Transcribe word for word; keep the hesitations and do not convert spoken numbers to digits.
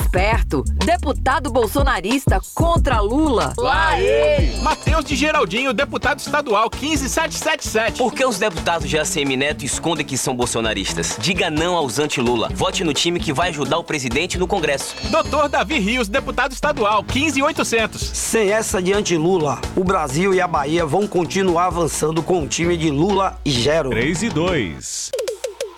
esperto. Deputado bolsonarista contra Lula. Lá ele! Matheus de Geraldinho, deputado estadual quinze mil setecentos e setenta e sete. Por que os deputados de A C M Neto escondem que são bolsonaristas? Diga não aos anti-Lula. Vote no time que vai ajudar o presidente no Congresso. Doutor Davi Rios, deputado estadual quinze mil e oitocentos. Sem essa de anti-Lula, o Brasil e a Bahia vão continuar avançando com o time de Lula e Gero. três e dois.